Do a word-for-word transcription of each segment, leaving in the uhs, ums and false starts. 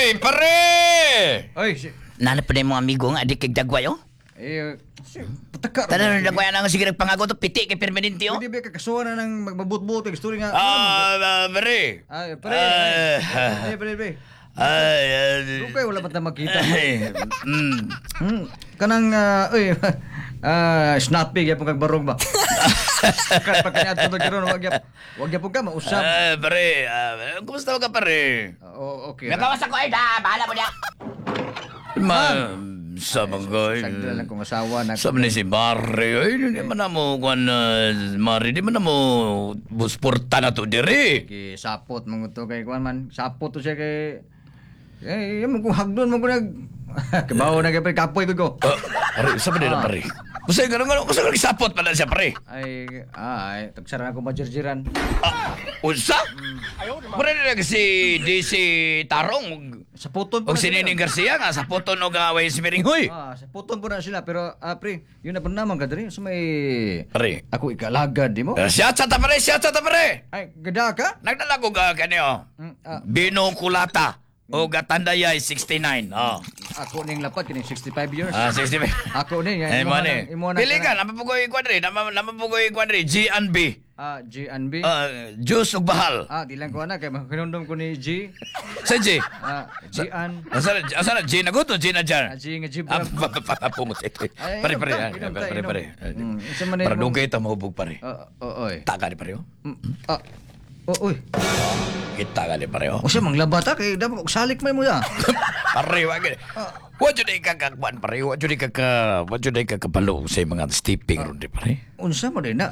Oy, pare! Oy, si... Nana pa na yung mga amigo nga, adik kay Dagway, oh. Eh, si... Pataka. Tara na Dagway na nga sige nagpangago to, piti kay permanente, oh. Pwede ba kakasuhan na ng magbabut-but, gusto rin nga. Ah, pare. Ay, pare. Ah. Ay, pare, pare. Ay, ah, Rupay, wala pa tayo makita. ay, mm. Hmm. Kanang, ah, uy, ah, snappy, kaya pong kagbarog ba? Kat pa kanya ito nagkaroon, wag yap, wag yap po ka, mausap. Ah, pare, ah, kumusta ka pare? Oo, okay. Nagawas ako, ay da, bahala mo niya. Ma, sa mga Sagda lang kong asawa na. sa ni si Mari, ay, hindi man na mo, kung Mari, di man na mo, busporta na to, diri. Kay sapot mga to kay kuan man. Sapot to siya kay eh yung kung hagdon mo ko nag kabaw na kay pre, kapoy ko ko. Ah, pare, sa ba na pare? Kasi gano'n gano'n, kasi gano'n sapot pa na siya, pare. Ay ay tagsara ko majirjiran. Ah, unsa? Pare na si D C Tarong, Saputon o si Nining Garcia nga, sa puton o gawin si Miringhoy. Ah, saputon po na sila pero ah, pre, yun na pa naman kadiri so may Pare, ako ikalagad di mo. uh, siya sa pare, siya sa pare. Ay gada ka? Nagdala ko ka kanyo. Mm, ah, Binokulata o Gatandayay sixty-nine. Oh. ako ning lapat kining sixty-five years. Ah, sixty-five. Ako ni Ay mo ni. imo na. Pili ka, napapugoy kwadri, napapugoy kwadri, G and B. Ah, G and B. Uh, Juice ug bahal. Ah, di lang ko na kay makinundom ko ni G. Sa G. Ah, G and Asa asa na G na gusto, G na Ah, jar. G nga G. Ah, pumot. Ay, Pare pare, inom ah, ka, inom pare ka, pare. inom. Mm, isa man Para yung- dugay ta mahubog pare. Oo, oo, oy. Taka ni pare. oh. Mm, Ah, oo, oy. Kita ka ni pare. oh. O siya, manglabata kay dapat salik may mo ya. Pare wa gid. Wa jud ay kakakban pare, wa jud ay kaka, wa jud ay kakabalo sa mga stepping ron di pare. Unsa mo din na?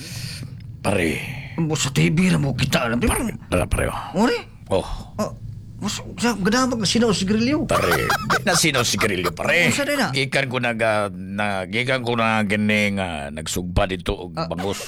Pare. Mo sa T V ra mo kita alam. Di ba? Pare pare. oh. Ori? Oh. Ah, mas sa gadamag na sinaw sigrilyo. Pare, di na sino si Grillo, pare. Unsa din na? Gikan ko nag, ah, na, gikan ko na gini nga, nagsugba dito og bangus.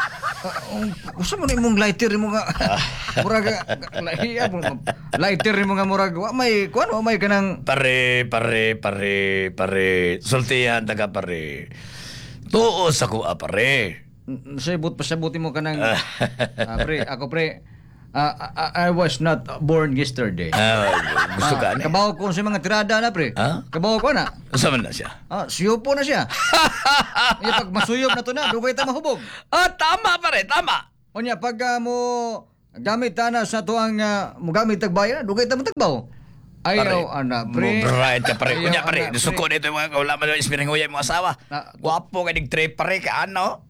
Ah, Unsa mo ni mong lighter mo nga? Murag lahiya mo. Lighter mo nga murag wa may kuan wa may kanang Pare, pare, pare, pare, sultihan taga pare. Tuos ako, ah, pare. sabot pa sabuti mo kanang ah, pre, ako pre. Ah, I, I was not born yesterday. Ah, gusto ka, ni? Kabaw ko sa mga tirada na pre. Ha? Kabaw ko na. Saan na siya? Ah, siyupo na siya. Iya pag masuyop na to na, dugay ta mahubog. Ah, tama, pare, tama. Unya pag ah, mo gamit ta na sa tuang uh, mo gamit tagbayan, dugay ta mo tagbaw. Ayaw ana pre. Mo bright ka, pare. Ayaw, Kunya, pare, ana, suko pre. dito yung mga wala man yung ispiring huyay mo asawa. Na- Guwapo ka nag-trip, pare, ka ano?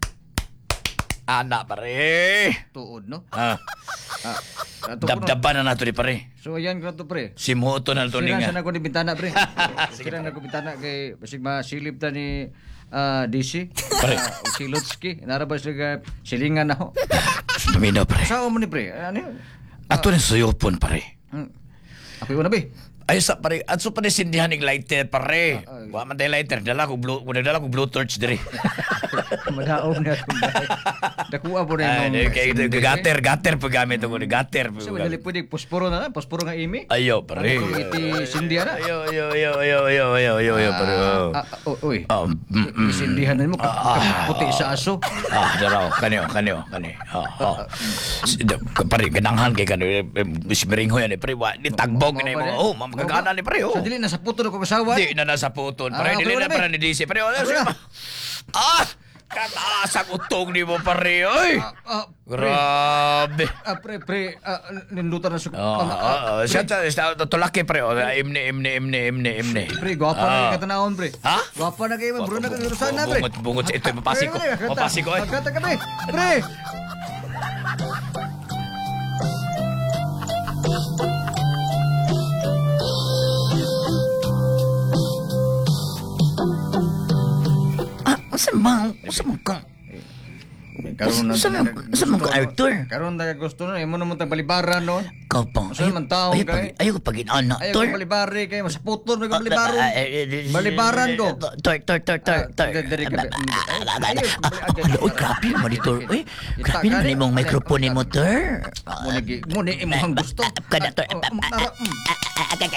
Ana, pare. Tuod no. Ah, Ah, ato ko, no. dabdaban na nato ni pare. So ayan ko to pre. Si Moto na ito Siran nga. sa nako ni bintana pre. Siran nako bintana kay basig masilip ta ni ah, D C. Pre. Ah, o si Lutsky. Narabas siya silingan na ho. Paminaw, pare. Sao mo ni pre? Ano yun? Ato ni suyopon, pare. Hmm. Ako yun na be. Ay, sa pare. At so pa ni sindihan ng lighter, pare. Ah, ay. Wa man tayo lighter. Dala ko blue, dala ko blue torch diri. Madaog na akong bahay. Dakuha po rin Ay, yung... kay gater, gater pa gamit ako ni gater. pa Kasi gamit. madali pwede posporo na lang. Posporo nga imi. Ayo, pare. Ano kung iti sindihan na? Ayo, ayo, ayo, ayo, ayo, ayo, ayo, ayo, pare. oh. Ah, ah, oh, uy. Ah, mm, mm. Isindihan na mo. ka- Ah, ka- Puti sa aso. Ah, daraw, kanyo, kanyo, kanyo. Ah, ah. Si- da- Pare, gananghan kay kanyo. Si Miringhoy, ani, pare. Wa, di tagbog na yung mga, oh, mamagagana ni pare, oh. Sa dili na sa puto na kong asawa. Di na nasa puton. Pare, Ah, dili wala na ba? para ni D C. Pare, wala Wala. siya. Ah! Kataas ang utong ni mo, pare. Oy! Ah, ah, pre. Grabe. Ah, pre, pre. Ah, nindutan na sa... Oh, ah, ah, oh, siya, siya, siya, tulaki, pre. Oh, imne, imne, imne, imne, imne. Pre, gwapa na Ah. kayo katanahon, pre. Ha? Gwapa na kayo, bro na kayo sana, pre. Bungot, bungot sa ito. Mapasik ko. Mapasik ko, eh. Magkata ka, pre. Pre! Ah, asa mang, asa mang kang, Karon na... Sa mga- sa mga actor. Karon na gusto na. Imo naman tag balibaran noon. ikaw pa. Asa man taong ayaw, kay? pag, ayaw pag inanak, Ayaw tor. ko balibari kayo. Mas putol na ko Ah, balibaron. ah, eh, eh, Balibaran ko. Tor, tor, tor, tor, Ah, tor. dari- dari ka- Ah, ah, ah, ah, ah, Ayaw, ah, bali- ah, Uy, grabe naman ito. Uy, grabe Ita- naman kani- imong microphone mo, tor. Muna gi- muna imong gusto. Kada, tor. Ah, oh, um, tara, mm. Ah, ah, ah,